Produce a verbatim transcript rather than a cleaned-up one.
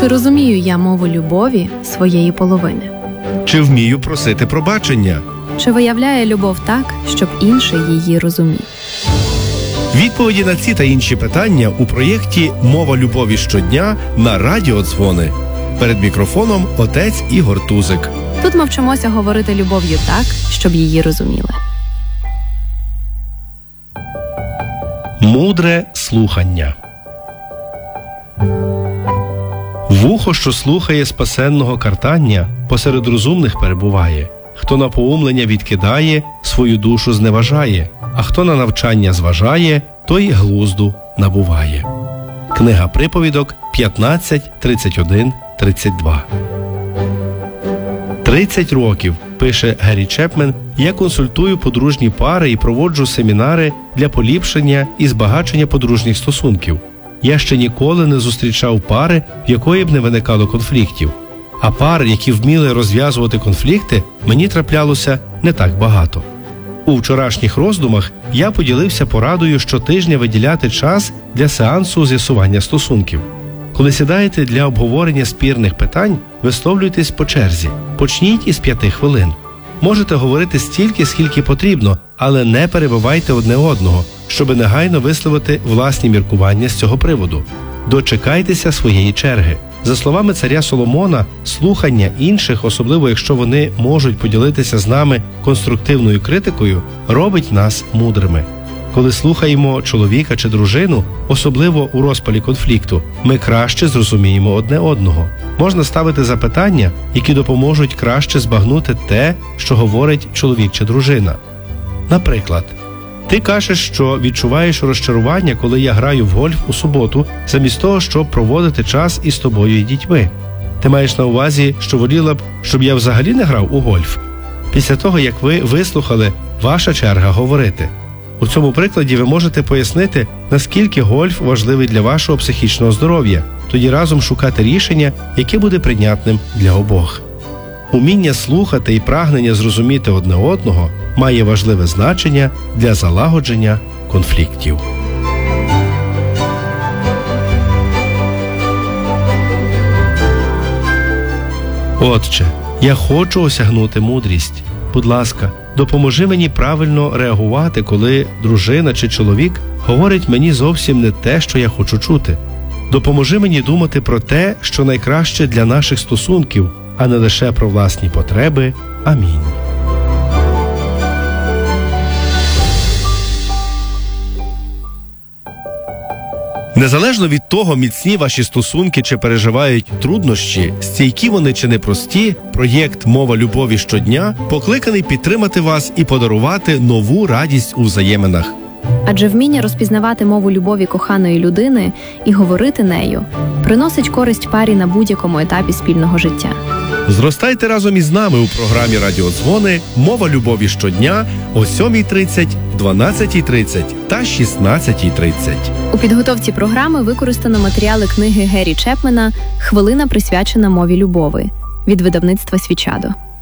Чи розумію я мову любові своєї половини? Чи вмію просити пробачення? Чи виявляє любов так, щоб інший її розумів? Відповіді на ці та інші питання у проєкті «Мова любові щодня» на Радіо Дзвони. Перед мікрофоном отець Ігор Тузик. Тут ми вчимося говорити любов'ю так, щоб її розуміли. Мудре слухання. Вухо, що слухає спасенного картання, посеред розумних перебуває. Хто на поумлення відкидає, свою душу зневажає, а хто на навчання зважає, той глузду набуває. Книга приповідок п'ятнадцять, тридцять один, тридцять два. тридцять років, пише Гері Чепмен, я консультую подружні пари і проводжу семінари для поліпшення і збагачення подружніх стосунків. Я ще ніколи не зустрічав пари, в якої б не виникало конфліктів. А пар, які вміли розв'язувати конфлікти, мені траплялося не так багато. У вчорашніх роздумах я поділився порадою щотижня виділяти час для сеансу з'ясування стосунків. Коли сідаєте для обговорення спірних питань, висловлюйтесь по черзі. Почніть із п'яти хвилин. Можете говорити стільки, скільки потрібно, але не перебивайте одне одного, щоби негайно висловити власні міркування з цього приводу. Дочекайтеся своєї черги. За словами царя Соломона, слухання інших, особливо якщо вони можуть поділитися з нами конструктивною критикою, робить нас мудрими. Коли слухаємо чоловіка чи дружину, особливо у розпалі конфлікту, ми краще зрозуміємо одне одного. Можна ставити запитання, які допоможуть краще збагнути те, що говорить чоловік чи дружина. Наприклад, ти кажеш, що відчуваєш розчарування, коли я граю в гольф у суботу, замість того, щоб проводити час із тобою і дітьми. Ти маєш на увазі, що воліла б, щоб я взагалі не грав у гольф? Після того, як ви вислухали, ваша черга говорити. У цьому прикладі ви можете пояснити, наскільки гольф важливий для вашого психічного здоров'я, тоді разом шукати рішення, яке буде прийнятним для обох. Уміння слухати і прагнення зрозуміти одне одного має важливе значення для залагодження конфліктів. Отче, я хочу осягнути мудрість. Будь ласка, допоможи мені правильно реагувати, коли дружина чи чоловік говорить мені зовсім не те, що я хочу чути. Допоможи мені думати про те, що найкраще для наших стосунків, а не лише про власні потреби. Амінь. Незалежно від того, міцні ваші стосунки чи переживають труднощі, стійкі вони чи непрості, проєкт «Мова любові щодня» покликаний підтримати вас і подарувати нову радість у взаєминах. Адже вміння розпізнавати мову любові коханої людини і говорити нею приносить користь парі на будь-якому етапі спільного життя. Зростайте разом із нами у програмі «Радіо Дзвони» «Мова любові щодня» о сьомій тридцять, дванадцятій тридцять та шістнадцятій тридцять. У підготовці програми використано матеріали книги Гері Чепмена «Хвилина, присвячена мові любові» від видавництва «Свічадо».